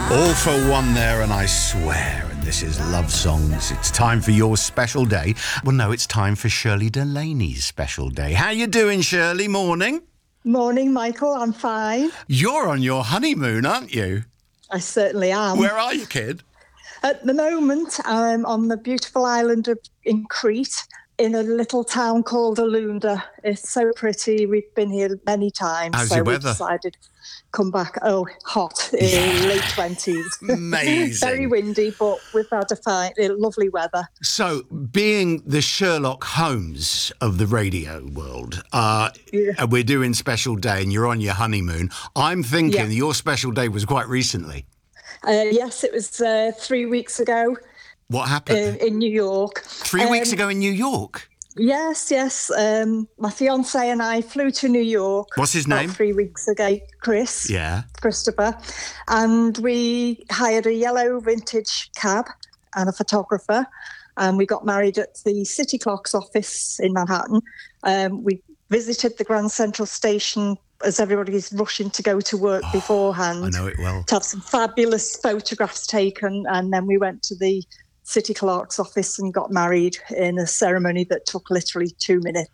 All for one there, and I swear, and this is Love Songs. It's time for your special day. Well, no, it's time for Shirley Delaney's special day. How you doing, Shirley? Morning. Morning, Michael. I'm fine. You're on your honeymoon, aren't you? I certainly am. Where are you, kid? At the moment, I'm on the beautiful island in Crete, in a little town called Alunda. It's so pretty. We've been here many times. How's your weather? We decided come back. Oh, hot. Late 20s. Amazing. Very windy, but we've had a lovely weather. So, being the Sherlock Holmes of the radio world, we're doing special day and you're on your honeymoon. I'm thinking your special day was quite recently. Yes, it was 3 weeks ago. What happened? In New York. 3 weeks ago in New York? Yes. My fiancé and I flew to New York. What's his name? 3 weeks ago, Chris. Yeah. Christopher. And we hired a yellow vintage cab and a photographer. And we got married at the City Clocks office in Manhattan. We visited the Grand Central Station as everybody's rushing to go to work beforehand. I know it well. To have some fabulous photographs taken. And then we went to the City Clerk's office and got married in a ceremony that took literally 2 minutes.